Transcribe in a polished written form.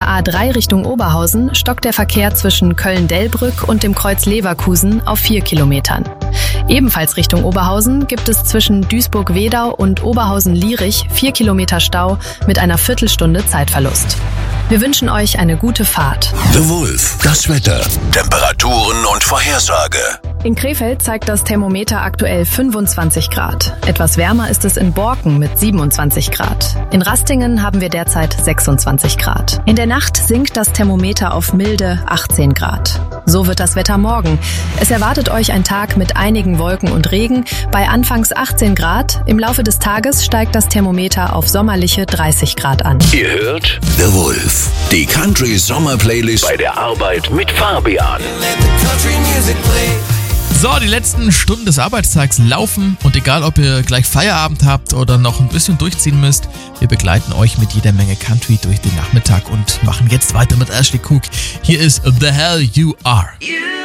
A3 Richtung Oberhausen stockt der Verkehr zwischen Köln-Delbrück und dem Kreuz Leverkusen auf 4 Kilometern. Ebenfalls Richtung Oberhausen gibt es zwischen Duisburg-Wedau und Oberhausen-Lierich 4 Kilometer Stau mit einer Viertelstunde Zeitverlust. Wir wünschen euch eine gute Fahrt. The Wolf, das Wetter, Temperaturen und Vorhersage. In Krefeld zeigt das Thermometer aktuell 25 Grad. Etwas wärmer ist es in Borken mit 27 Grad. In Rastingen haben wir derzeit 26 Grad. In der Nacht sinkt das Thermometer auf milde 18 Grad. So wird das Wetter morgen. Es erwartet euch ein Tag mit einigen Wolken und Regen bei anfangs 18 Grad. Im Laufe des Tages steigt das Thermometer auf sommerliche 30 Grad an. Ihr hört The Wolf, die Country Sommer Playlist bei der Arbeit mit Fabian. So, die letzten Stunden des Arbeitstags laufen und egal, ob ihr gleich Feierabend habt oder noch ein bisschen durchziehen müsst, wir begleiten euch mit jeder Menge Country durch den Nachmittag und machen jetzt weiter mit Ashley Cooke. Hier ist The Hell You Are.